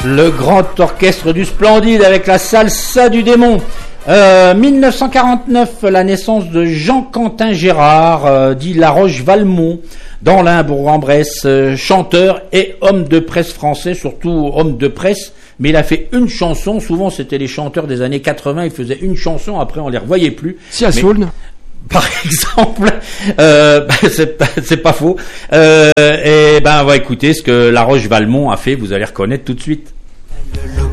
Le grand orchestre du Splendide avec la salsa du démon. 1949, la naissance de Jean-Quentin Gérard, dit La Roche-Valmont, dans l'Ain, Bourg-en-Bresse, chanteur et homme de presse français, surtout homme de presse, mais il a fait une chanson, souvent c'était les chanteurs des années 80, ils faisaient une chanson, après on les revoyait plus. Si à Saulne. Par exemple, c'est pas faux. Et ben, on va écouter ce que La Roche-Valmont a fait, vous allez reconnaître tout de suite.